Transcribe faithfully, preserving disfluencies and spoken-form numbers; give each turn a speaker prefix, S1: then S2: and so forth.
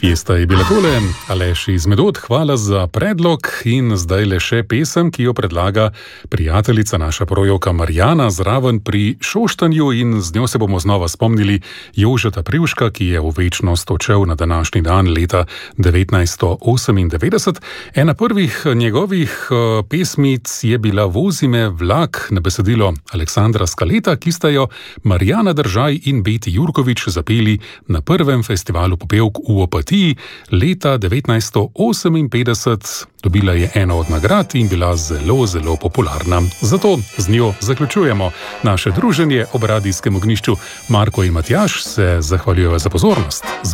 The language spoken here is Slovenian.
S1: Fiesta je bila tole, Aleš iz Medod, hvala za predlog in zdaj le še pesem, ki jo predlaga prijateljica naša porojevka Marjana zraven pri Šoštanju in z njo se bomo znova spomnili Jožeta Privška, ki je v večnost odšel na današnji dan leta devetnajststo osemindevetdeset. Ena prvih njegovih pesmic je bila Vozi me vlak na besedilo Aleksandra Skaleta, ki sta jo Marjana Držaj in Beti Jurkovič zapeli na prvem festivalu popevk v Opatiji leta devetnajststo oseminpetdeset. Dobila je eno od nagrad in bila zelo, zelo popularna. Zato z njo zaključujemo naše druženje ob radijskem ognjišču. Marko in Matjaž se zahvaljujejo za pozornost.